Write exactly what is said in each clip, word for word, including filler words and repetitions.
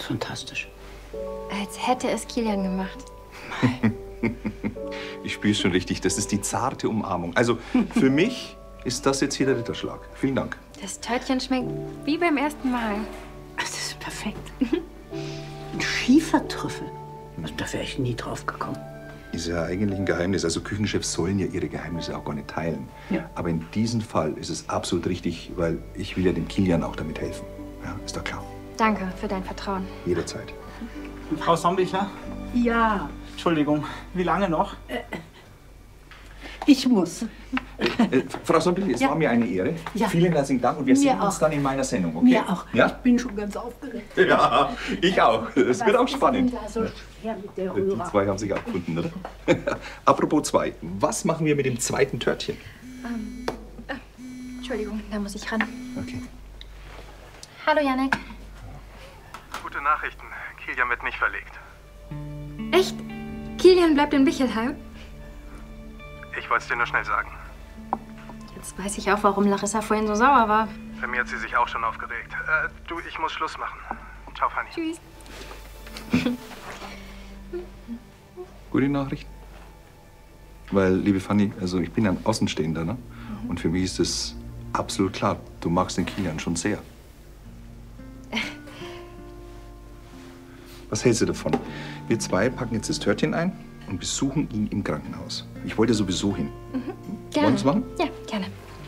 fantastisch. Als hätte es Kilian gemacht. Ich spüre es schon richtig. Das ist die zarte Umarmung. Also für mich ist das jetzt hier der Ritterschlag. Vielen Dank. Das Törtchen schmeckt wie beim ersten Mal. Das ist perfekt. Ein Schiefertrüffel. Also, da wäre ich nie drauf gekommen. Ist ja eigentlich ein Geheimnis. Also Küchenchefs sollen ja ihre Geheimnisse auch gar nicht teilen. Ja. Aber in diesem Fall ist es absolut richtig, weil ich will ja dem Kilian auch damit helfen. Ja, ist doch klar. Danke für dein Vertrauen. Jederzeit. Frau Sombichler? Ja. Entschuldigung, wie lange noch? Ich muss. Äh, Frau Sombichler, es Ja. war mir eine Ehre. Ja. Vielen herzlichen Dank und wir Mir sehen uns auch. dann in meiner Sendung, okay? Mir auch. Ja? Ich bin schon ganz aufgeregt. Ja, ich auch. Es wird auch spannend. Was ist denn da so schwer mit der Die Rührer? zwei haben sich abgefunden, oder? Apropos zwei, was machen wir mit dem zweiten Törtchen? Ähm, äh, Entschuldigung, da muss ich ran. Okay. Hallo, Janek. Gute Nachrichten. Kilian wird nicht verlegt. Echt? Kilian bleibt in Bichelheim? Ich wollte es dir nur schnell sagen. Jetzt weiß ich auch, warum Larissa vorhin so sauer war. Bei mir hat sie sich auch schon aufgeregt. Äh, du, ich muss Schluss machen. Ciao, Fanny. Tschüss. Gute Nachricht. Weil, liebe Fanny, also ich bin ein Außenstehender, ne? Mhm. Und für mich ist es absolut klar, du magst den Kilian schon sehr. Was hältst du davon? Wir zwei packen jetzt das Törtchen ein und besuchen ihn im Krankenhaus. Ich wollte sowieso hin. Mhm. Wollen Gerne. wir das machen? Ja, gerne.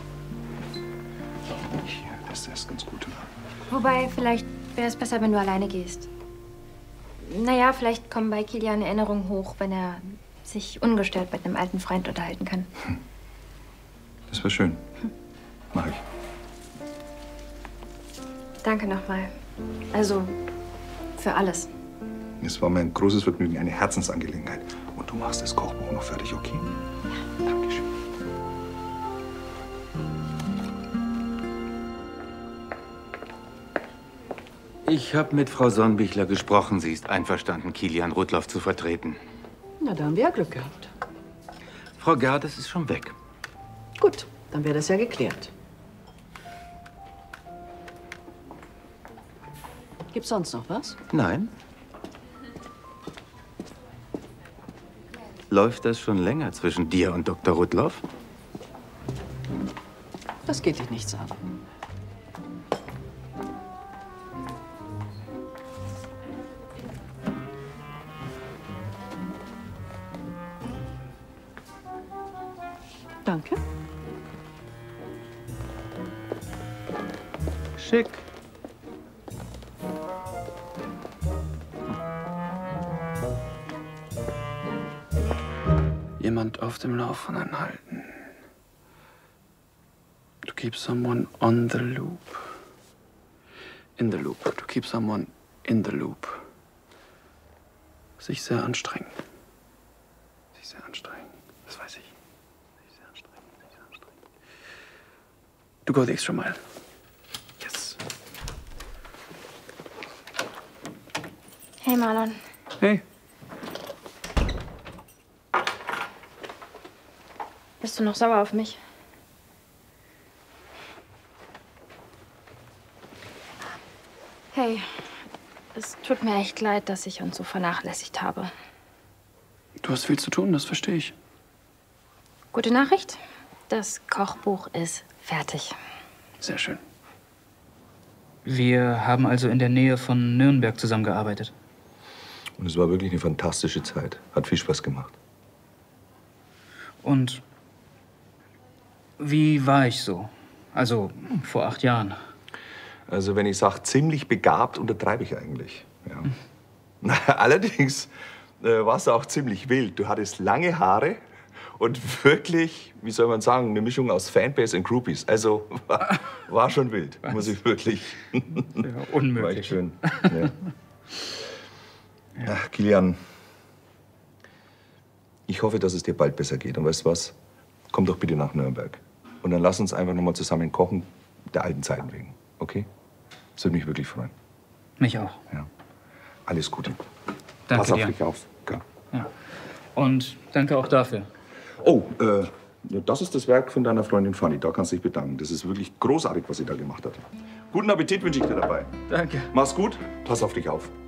Ja, das ist ganz gut. Wobei, vielleicht wäre es besser, wenn du alleine gehst. Naja, vielleicht kommen bei Kilian Erinnerungen hoch, wenn er sich ungestört mit einem alten Freund unterhalten kann. Das wäre schön. Mach ich. Danke nochmal. Also, für alles. Es war mir ein großes Vergnügen, eine Herzensangelegenheit. Und du machst das Kochbuch noch fertig, okay? Ja. Dankeschön. Ich habe mit Frau Sonnbichler gesprochen. Sie ist einverstanden, Kilian Rudloff zu vertreten. Na, da haben wir ja Glück gehabt. Frau Gerdes ist schon weg. Gut, dann wäre das ja geklärt. Gibt's sonst noch was? Nein. Läuft das schon länger zwischen dir und Doktor Rudloff? Das geht dich nichts an. Danke. Schick. Jemand auf dem Laufenden halten. To keep someone on the loop. In the loop. To keep someone in the loop. Sich sehr anstrengen. Sich sehr anstrengen. Das weiß ich. Sich sehr anstrengen. Sich sehr anstrengen. To go the extra mile. Yes. Hey, Marlon. Hey. Bist du noch sauer auf mich? Hey, es tut mir echt leid, dass ich uns so vernachlässigt habe. Du hast viel zu tun, das verstehe ich. Gute Nachricht? Das Kochbuch ist fertig. Sehr schön. Wir haben also in der Nähe von Nürnberg zusammengearbeitet. Und es war wirklich eine fantastische Zeit. Hat viel Spaß gemacht. Und wie war ich so? Also vor acht Jahren. Also wenn ich sage, ziemlich begabt, untertreibe ich eigentlich. Ja. Allerdings äh, warst du auch ziemlich wild. Du hattest lange Haare und wirklich, wie soll man sagen, eine Mischung aus Fanbase und Groupies. Also war, war schon wild, Was? muss ich wirklich. Ja, unmöglich. War echt schön. Ja. Ach, Kilian, ich hoffe, dass es dir bald besser geht. Und weißt du was? Komm doch bitte nach Nürnberg. Und dann lass uns einfach noch mal zusammen kochen, der alten Zeiten wegen. Okay? Das würde mich wirklich freuen. Mich auch. Ja. Alles Gute. Danke Pass auf dir. dich auf. Ja. Ja. Und danke auch dafür. Oh, äh, das ist das Werk von deiner Freundin Fanny. Da kannst du dich bedanken. Das ist wirklich großartig, was sie da gemacht hat. Guten Appetit wünsche ich dir dabei. Danke. Mach's gut. Pass auf dich auf.